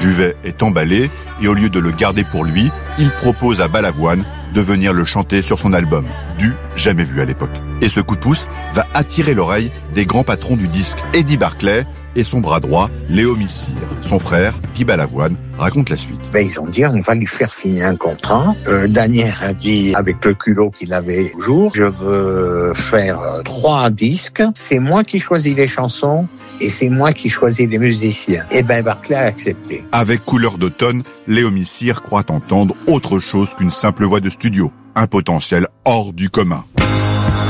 Juvet est emballé et au lieu de le garder pour lui, il propose à Balavoine de venir le chanter sur son album, du jamais vu à l'époque. Et ce coup de pouce va attirer l'oreille des grands patrons du disque, Eddie Barclay et son bras droit, Léo Missire. Son frère, Guy Balavoine, raconte la suite. Ils ont dit, on va lui faire signer un contrat. Daniel a dit, avec le culot qu'il avait toujours, je veux faire 3 disques. C'est moi qui choisis les chansons et c'est moi qui choisis les musiciens. Et Barclay a accepté. Avec Couleur d'automne, Léo Missire croit entendre autre chose qu'une simple voix de studio. Un potentiel hors du commun.